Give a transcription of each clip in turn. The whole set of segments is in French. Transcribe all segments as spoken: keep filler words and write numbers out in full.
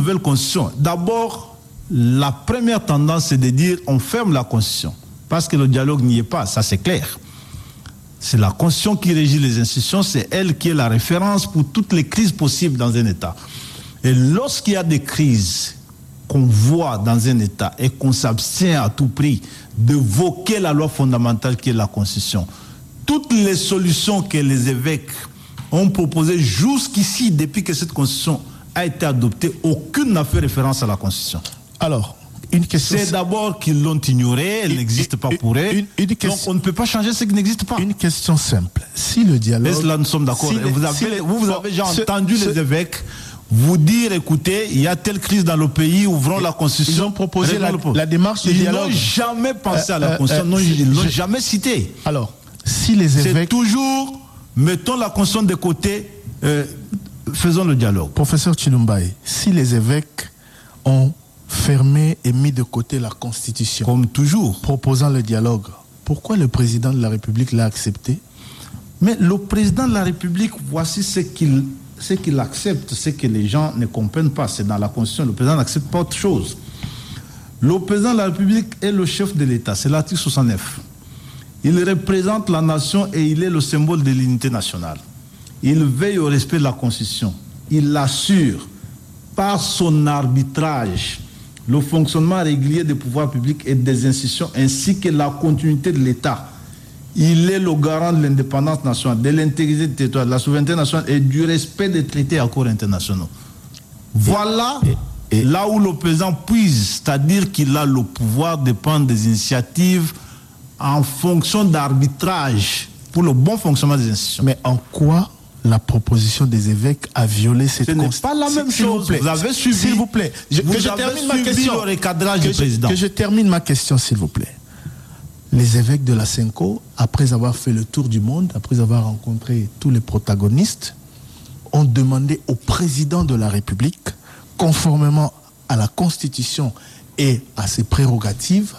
nouvelle constitution. D'abord, la première tendance, c'est de dire on ferme la constitution. Parce que le dialogue n'y est pas, ça c'est clair. C'est la constitution qui régit les institutions, c'est elle qui est la référence pour toutes les crises possibles dans un État. Et lorsqu'il y a des crises qu'on voit dans un État et qu'on s'abstient à tout prix de voquer la loi fondamentale qui est la Constitution, toutes les solutions que les évêques ont proposées jusqu'ici, depuis que cette Constitution a été adoptée, aucune n'a fait référence à la Constitution. Alors, une question... C'est d'abord qu'ils l'ont ignorée, elle n'existe pas pour eux. Une, une question... Donc on ne peut pas changer ce qui n'existe pas. Une question simple. Si le dialogue... Et là, nous sommes d'accord. Si vous, les, avez, si les... vous, vous avez déjà ce, entendu ce... les évêques vous dire, écoutez, il y a telle crise dans le pays, ouvrons la Constitution. Ils ont proposé la, la démarche de ils dialogue. Ils n'ont jamais pensé euh, à la euh, Constitution, euh, non, ils ne l'ont je... jamais cité. Alors, si les évêques... C'est toujours, mettons la Constitution de côté, euh, faisons le dialogue. Professeur Chilumbaye, si les évêques ont fermé et mis de côté la Constitution, comme toujours, proposant le dialogue, pourquoi le président de la République l'a accepté? Mais le président de la République, voici ce qu'il ce qu'il accepte, ce que les gens ne comprennent pas. C'est dans la Constitution. Le président n'accepte pas autre chose. Le président de la République est le chef de l'État. C'est l'article soixante-neuf. Il représente la nation et il est le symbole de l'unité nationale. Il veille au respect de la Constitution. Il l'assure par son arbitrage le fonctionnement régulier des pouvoirs publics et des institutions ainsi que la continuité de l'État. Il est le garant de l'indépendance nationale, de l'intégrité du territoire, de la souveraineté nationale et du respect des traités et accords internationaux. Voilà et, et, là où le président puise, c'est-à-dire qu'il a le pouvoir de prendre des initiatives en fonction d'arbitrage pour le bon fonctionnement des institutions. Mais en quoi la proposition des évêques a violé cette constitution? Ce n'est pas la même chose. Vous, vous avez suivi. S'il vous plaît. Je, vous que je avez termine ma question. Le recadrage du je, président. Que je termine ma question, s'il vous plaît. Les évêques de la Senco, après avoir fait le tour du monde, après avoir rencontré tous les protagonistes, ont demandé au président de la République, conformément à la Constitution et à ses prérogatives,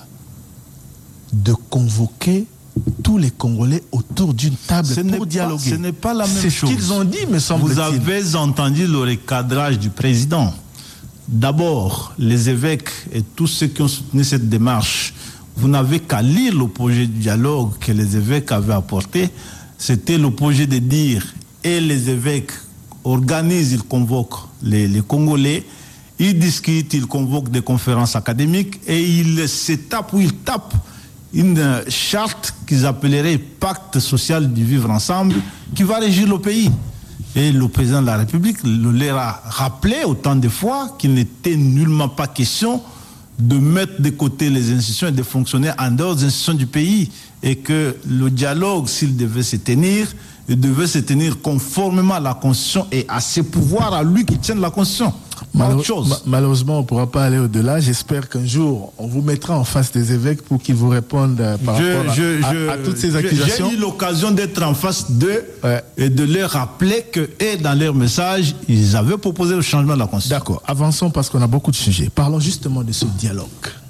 de convoquer tous les Congolais autour d'une table ce pour dialoguer. Pas, ce n'est pas la même chose. C'est ce qu'ils ont dit, me semble-t-il. Vous avez entendu le recadrage du président. D'abord, les évêques et tous ceux qui ont soutenu cette démarche, vous n'avez qu'à lire le projet de dialogue que les évêques avaient apporté. C'était le projet de dire, et les évêques organisent, ils convoquent les, les Congolais, ils discutent, ils convoquent des conférences académiques et ils se tapent ou ils tapent une charte qu'ils appelleraient pacte social du vivre ensemble qui va régir le pays. Et le président de la République le leur a rappelé autant de fois qu'il n'était nullement pas question de mettre de côté les institutions et de fonctionner en dehors des institutions du pays et que le dialogue, s'il devait se tenir, il devait se tenir conformément à la Constitution et à ses pouvoirs à lui qui tiennent la Constitution. Malheure, chose. Malheureusement, on ne pourra pas aller au-delà. J'espère qu'un jour, on vous mettra en face des évêques pour qu'ils vous répondent par je, rapport je, à, je, à, à toutes ces accusations. J'ai eu l'occasion d'être en face d'eux ouais. et de leur rappeler que, et dans leur message, ils avaient proposé le changement de la Constitution. D'accord. Avançons parce qu'on a beaucoup de sujets. Parlons justement de ce dialogue.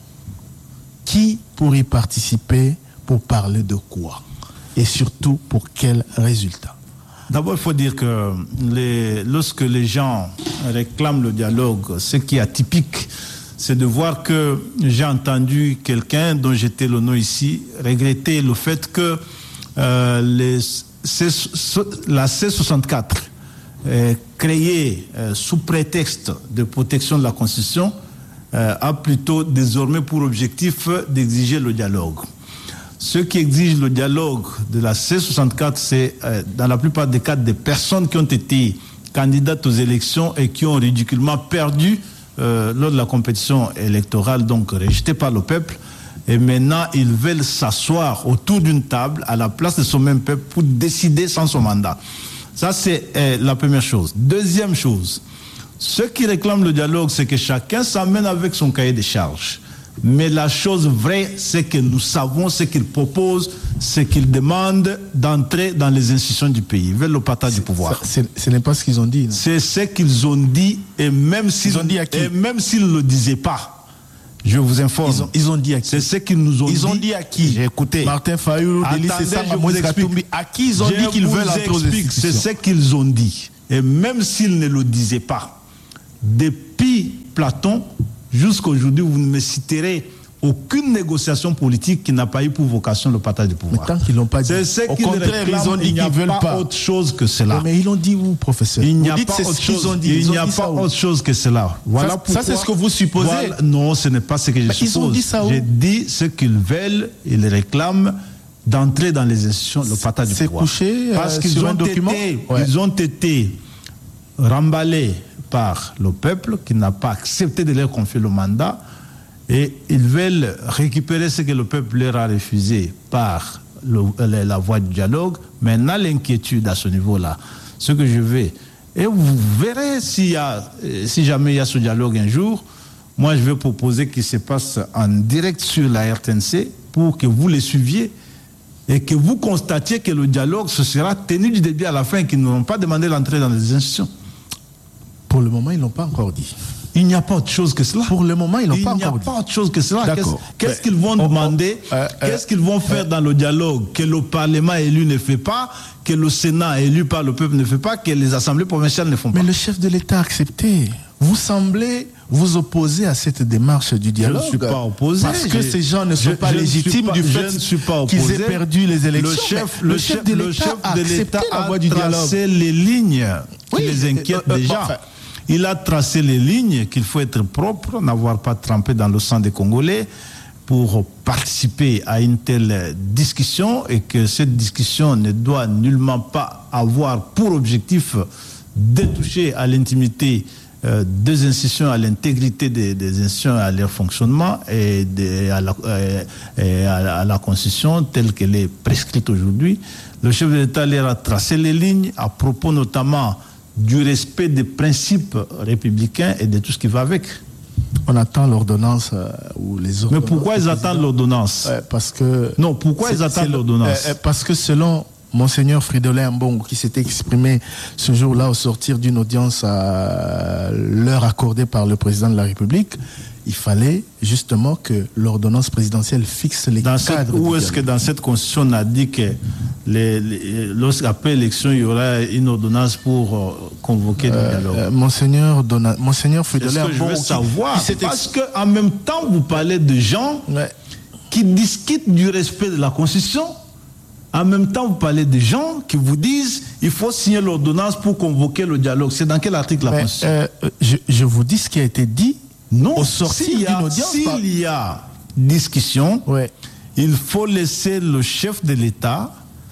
Qui pourrait y participer pour parler de quoi? Et surtout, pour quel résultat? D'abord, il faut dire que les, lorsque les gens réclament le dialogue, ce qui est atypique, c'est de voir que j'ai entendu quelqu'un dont j'étais le nom ici regretter le fait que euh, les, C, la C soixante-quatre, euh, créée euh, sous prétexte de protection de la Constitution, euh, a plutôt désormais pour objectif d'exiger le dialogue. Ceux qui exigent le dialogue de la C soixante-quatre, c'est euh, dans la plupart des cas des personnes qui ont été candidates aux élections et qui ont ridiculement perdu euh, lors de la compétition électorale, donc rejetées par le peuple. Et maintenant, ils veulent s'asseoir autour d'une table à la place de ce même peuple pour décider sans son mandat. Ça, c'est euh, la première chose. Deuxième chose, ceux qui réclament le dialogue, c'est que chacun s'amène avec son cahier de charges. Mais la chose vraie, c'est que nous savons ce qu'ils proposent, ce qu'ils demandent d'entrer dans les institutions du pays. Ils veulent le partage du pouvoir. Ça, ce n'est pas ce qu'ils ont dit. C'est ce qu'ils ont dit, et même s'ils ne le disaient pas, je vous informe. Ils ont, ils ont dit à qui? C'est ce qu'ils nous ont ils dit. Ils ont dit à qui? J'ai écouté. Martin Fayulu, Delis Sanga, Moïse Katumbi. À qui ils ont je dit qu'ils veulent entrer aux institutions? C'est ce qu'ils ont dit. Et même s'ils ne le disaient pas, depuis Platon, jusqu'à aujourd'hui, vous ne me citerez aucune négociation politique qui n'a pas eu pour vocation le partage du pouvoir. Mais tant qu'ils l'ont pas dit. C'est ce Au qu'ils contraire, réclament, ils ont dit il n'y a qu'ils veulent pas, pas autre chose que cela. Mais ils l'ont dit où, professeur? Il n'y a dites pas c'est autre ce qu'ils chose. ont dit. Il Ils n'y ont a dit pas ça où? autre chose que cela. Voilà Ça, pourquoi. ça, c'est ce que vous supposez. Voilà, non, ce n'est pas ce que je Mais suppose. ils ont dit ça où? J'ai dit ce qu'ils veulent, ils réclament d'entrer dans les institutions, le partage du C'est pouvoir. couché euh, Parce qu'ils sur ont un document. été, Ouais. ils ont été remballés par le peuple qui n'a pas accepté de leur confier le mandat. Et ils veulent récupérer ce que le peuple leur a refusé par le, la voie du dialogue. Maintenant, l'inquiétude à ce niveau-là, ce que je vais, et vous verrez s'il y a, si jamais il y a ce dialogue un jour, moi je vais proposer qu'il se passe en direct sur la R T N C pour que vous les suiviez et que vous constatiez que le dialogue se sera tenu du début à la fin et qu'ils n'ont pas demandé l'entrée dans les institutions. Pour le moment, ils n'ont pas encore dit. Il n'y a pas autre chose que cela. Pour le moment, ils n'ont pas encore dit. Il n'y a pas autre chose que cela. D'accord. Qu'est-ce, qu'est-ce qu'ils vont on, demander on, euh, Qu'est-ce qu'ils vont faire euh, dans le dialogue que le Parlement élu ne fait pas, que le Sénat élu par le peuple ne fait pas, que les assemblées provinciales ne font pas? Mais le chef de l'État a accepté. Vous semblez vous opposer à cette démarche du dialogue. Je ne suis pas opposé. Parce que ces gens ne sont je, pas je légitimes pas, du fait qu'ils aient perdu les élections. Le chef, le le chef chef de le l'État chef a de accepté l'État la a voie du dialogue. tracé les lignes qui oui, les inquiètent euh, euh, déjà. Enfin, il a tracé les lignes qu'il faut être propre, n'avoir pas trempé dans le sang des Congolais pour participer à une telle discussion et que cette discussion ne doit nullement pas avoir pour objectif de toucher à l'intimité euh, des institutions, à l'intégrité des, des institutions, à leur fonctionnement et, de, à, la, euh, et à, à la Constitution telle qu'elle est prescrite aujourd'hui. Le chef de l'État leur a tracé les lignes à propos notamment du respect des principes républicains et de tout ce qui va avec. On attend l'ordonnance euh, ou les ordonnances. Mais pourquoi ils attendent l'ordonnance? euh, Parce que... Non, pourquoi ils attendent l'ordonnance? euh, Parce que selon Monseigneur Fridolin Mbongo, qui s'était exprimé ce jour-là au sortir d'une audience à l'heure accordée par le président de la République, il fallait justement que l'ordonnance présidentielle fixe les dans cadres. Cette, où est-ce que dans cette constitution on a dit que les, les, lorsqu'après élection, il y aura une ordonnance pour euh, convoquer euh, le dialogue? euh, Monseigneur, Dona, Monseigneur Fridolin Mbongo, je veux savoir, qui, qui parce qu'en même temps, vous parlez de gens ouais. qui discutent du respect de la Constitution. En même temps, vous parlez de gens qui vous disent il faut signer l'ordonnance pour convoquer le dialogue. C'est dans quel article la Mais, Constitution? euh, je, je vous dis ce qui a été dit. Non, au sortir d'une audience. S'il par... y a discussion, ouais. il faut laisser le chef de l'État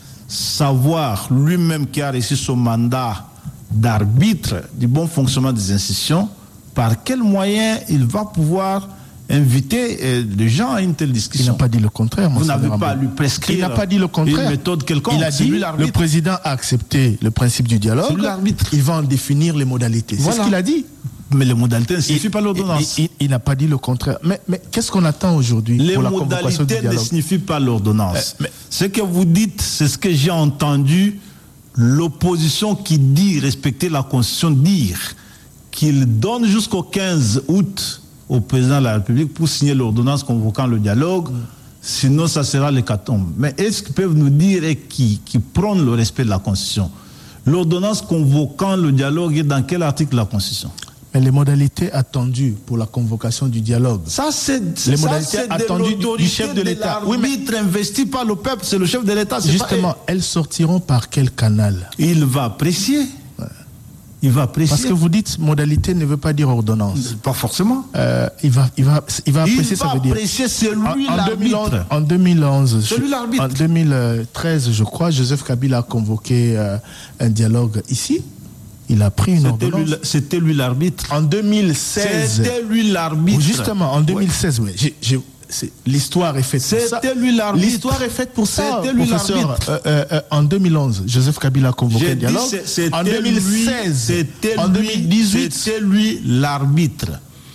savoir lui-même qui a reçu son mandat d'arbitre du bon fonctionnement des institutions, par quels moyens il va pouvoir inviter euh, les gens à une telle discussion. Il n'a pas dit le contraire. Vous n'avez pas à lui prescrire il n'a pas dit le contraire. Une méthode quelconque. Il a dit le président a accepté le principe du dialogue. Il va en définir les modalités. Voilà. C'est ce qu'il a dit. Mais les modalités ne signifient pas l'ordonnance. Il, il, il n'a pas dit le contraire. Mais, mais qu'est-ce qu'on attend aujourd'hui pour la convocation du dialogue? Les modalités ne signifient pas l'ordonnance. Euh, ce que vous dites, c'est ce que j'ai entendu l'opposition qui dit respecter la Constitution dire qu'il donne jusqu'au quinze août au président de la République pour signer l'ordonnance convoquant le dialogue. Mm. Sinon, ça sera l'hécatombe. Mais est-ce qu'ils peuvent nous dire et qui, qui prônent le respect de la Constitution? L'ordonnance convoquant le dialogue est dans quel article de la Constitution? Mais les modalités attendues pour la convocation du dialogue. Ça, c'est les modalités ça, attendues du chef de l'État. Oui, mais investi par le peuple, c'est le chef de l'État. Justement, elles sortiront par quel canal? Il va apprécier. Ouais. Il va apprécier. Parce que vous dites modalité ne veut pas dire ordonnance. Pas forcément. Euh, il va, il va, il va apprécier. Il va ça veut dire. apprécier, c'est lui en, en l'arbitre. En deux mille onze, c'est lui l'arbitre. En deux mille treize, je crois, Joseph Kabila a convoqué euh, un dialogue ici. Il a pris une ordonnance. C'était lui l'arbitre. En deux mille seize. C'était lui l'arbitre. Justement, en deux mille seize, oui. oui. L'histoire est faite pour ça. C'était lui l'arbitre. L'histoire est faite pour ça. C'était lui l'arbitre. Euh, euh, euh, en deux mille onze, Joseph Kabila a convoqué un dialogue. En deux mille seize, en deux mille dix-huit, c'était lui l'arbitre.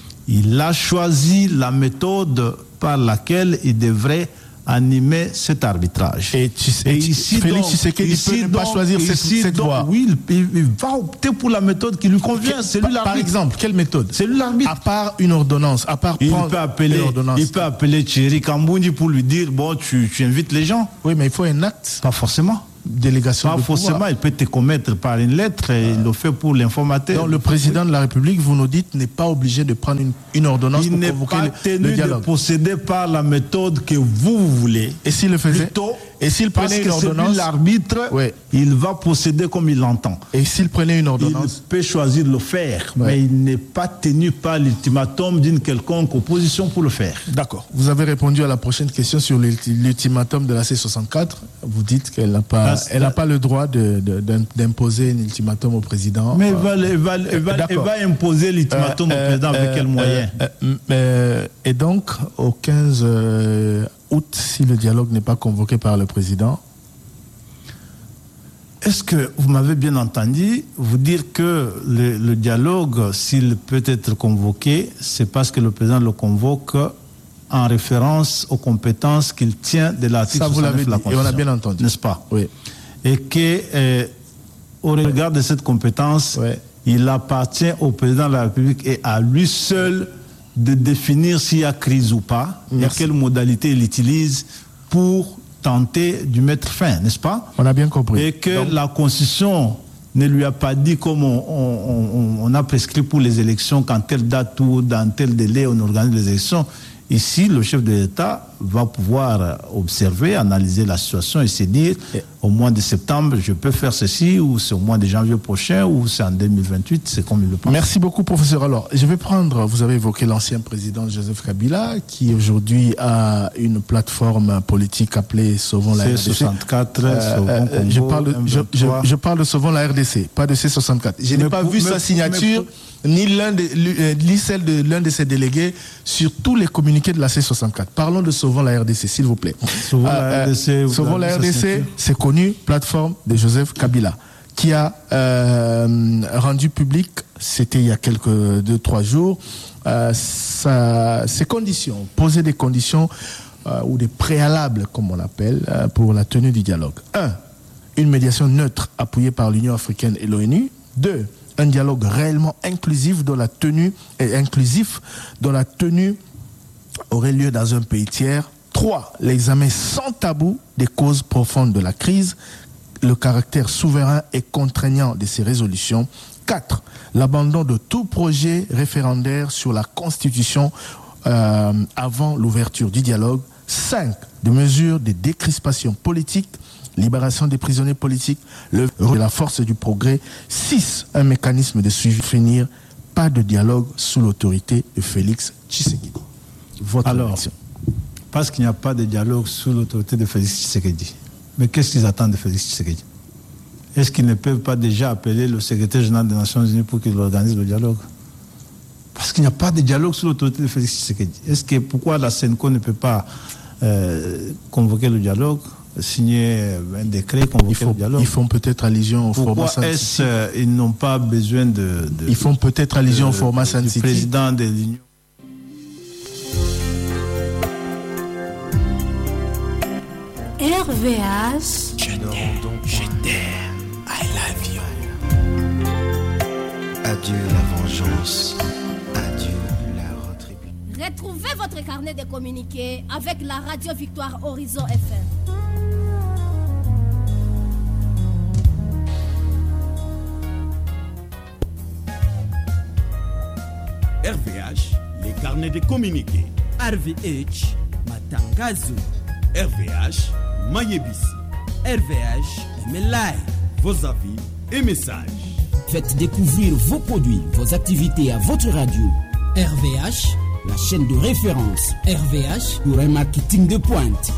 Il a choisi la méthode par laquelle il devrait animer cet arbitrage. Et, tu sais, et ici, Félix Tshisekedi peut ne pas choisir cette, cette donc, voie. Oui, il, il va opter pour la méthode qui lui convient. C'est lui l'arbitre. Par exemple, quelle méthode? C'est lui l'arbitre. À part une ordonnance, à part il prendre peut appeler, une ordonnance. Il peut appeler Thierry Kambouni pour lui dire, bon, tu, tu invites les gens. Oui, mais il faut un acte. Pas forcément. délégation Pas de forcément, pouvoir. il peut te commettre par une lettre et il le fait pour l'informateur. Donc le président de la République, vous nous dites, n'est pas obligé de prendre une, une ordonnance Il pour n'est convoquer pas le, tenu le de dialogue. procéder par la méthode que vous, vous voulez. Et s'il le faisait Plutôt, Et s'il parce prenait que une c'est lui ordonnance l'arbitre, Ouais. il va procéder comme il l'entend. Et s'il prenait une Il ordonnance peut choisir de le faire, Ouais. mais il n'est pas tenu par l'ultimatum d'une quelconque opposition pour le faire. D'accord. Vous avez répondu à la prochaine question sur l'ulti- l'ultimatum de la C soixante-quatre. Vous dites qu'elle n'a pas, Ah, elle n'a pas le droit de, de- d'im- d'imposer un ultimatum au président. Mais il Euh, va, il va, il va, il D'accord. va imposer l'ultimatum Euh, au président euh, avec quel euh, moyen euh, euh, euh, Et donc, au quinze euh, août, si le dialogue n'est pas convoqué par le président, Est-ce que vous m'avez bien entendu vous dire que le, le dialogue, s'il peut être convoqué, c'est parce que le président le convoque en référence aux compétences qu'il tient de l'article ça vous l'avez soixante-neuf de la dit, et on a Constitution, bien entendu. n'est-ce pas? Oui. Et que, euh, au regard de cette compétence, Ouais. il appartient au président de la République et à lui seul de définir s'il y a crise ou pas Merci. et quelles modalités il utilise pour tenter d'y mettre fin, n'est-ce pas? On a bien compris. Et que Donc, la Constitution ne lui a pas dit comme on, on- on- on a prescrit pour les élections, qu'en telle date ou dans tel délai on organise les élections. Ici, le chef de l'État va pouvoir observer, analyser la situation et se dire, Et- au mois de septembre, je peux faire ceci, ou c'est au mois de janvier prochain, ou c'est en deux mille vingt-huit, c'est comme il le pense. Merci beaucoup, professeur. Alors, je vais prendre, vous avez évoqué l'ancien président Joseph Kabila, qui aujourd'hui a une plateforme politique appelée Sauvons la C R D C. soixante-quatre, Euh, Sauvons euh, Congo, je, parle, je, je, M vingt-trois. je parle de Sauvons la R D C, pas de C soixante-quatre. Je n'ai Mais pas pour- vu mais- sa signature, mais ni, l'un de, euh, ni celle de l'un de ses délégués sur tous les communiqués de la C soixante-quatre. Parlons de Sauvons la R D C, s'il vous plaît. Sauvons la R D C, vous Sauvons avez la sa R D C, signature. c'est connu, plateforme de Joseph Kabila, qui a euh, rendu public, c'était il y a quelques deux, trois jours, euh, sa, ses conditions, poser des conditions euh, ou des préalables, comme on appelle, euh, pour la tenue du dialogue. Un, une médiation neutre appuyée par l'Union africaine et l'ONU. Deux, un dialogue réellement inclusif dont la tenue est inclusif, dont la tenue aurait lieu dans un pays tiers. Trois, l'examen sans tabou des causes profondes de la crise, le caractère souverain et contraignant de ces résolutions. Quatre, l'abandon de tout projet référendaire sur la Constitution euh, avant l'ouverture du dialogue. Cinq, des mesures de décrispation politique, libération des prisonniers politiques, le de la force du progrès. Six, un mécanisme de suivi. Finir, pas de dialogue sous l'autorité de Félix Tshisekedi. Votre Alors, réaction. parce qu'il n'y a pas de dialogue sous l'autorité de Félix Tshisekedi. Mais qu'est-ce qu'ils attendent de Félix Tshisekedi? Est-ce qu'ils ne peuvent pas déjà appeler le secrétaire général des Nations Unies pour qu'il organise le dialogue? Parce qu'il n'y a pas de dialogue sous l'autorité de Félix Tshisekedi. Est-ce que pourquoi la SENCO ne peut pas euh, convoquer le dialogue, signer un décret, convoquer Ils font, le dialogue? ils font peut-être allusion au format Pourquoi est-ce scientifique. euh, ils n'ont pas besoin de, de- Ils font peut-être allusion au de- format du scientifique. président de l'Union? R V H. Je t'aime, je t'aime, I love you. Adieu la vengeance, adieu la retribution. Retrouvez votre carnet de communiqués avec la radio Victoire Horizon F M. R V H, les carnets de communiqués. R V H matangazo. R V H, Mayebisi. R V H Emelai. Vos avis et messages. Faites découvrir vos produits, vos activités à votre radio. R V H, la chaîne de référence. R V H pour un marketing de pointe.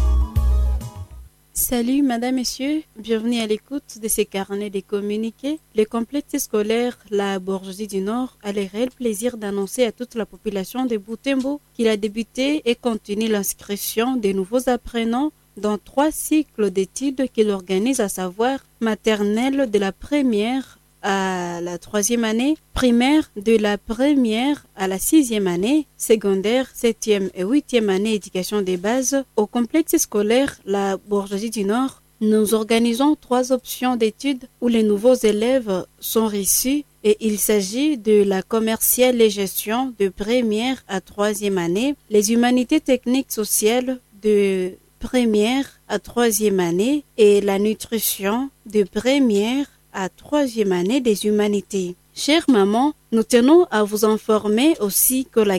Salut Madame, Messieurs, bienvenue à l'écoute de ces carnets de communiqués. Le complexe scolaire La Bourgeoisie du Nord a le réel plaisir d'annoncer à toute la population de Butembo qu'il a débuté et continue l'inscription des nouveaux apprenants dans trois cycles d'études qu'il organise, à savoir maternelle de la première à la troisième année, primaire de la première à la sixième année, secondaire, septième et huitième année éducation des bases. Au complexe scolaire La Bourgeoisie du Nord, nous organisons trois options d'études où les nouveaux élèves sont reçus et il s'agit de la commerciale et gestion de première à troisième année, les humanités techniques sociales de première à troisième année et la nutrition de première à troisième année des humanités. Chères mamans, nous tenons à vous informer aussi que la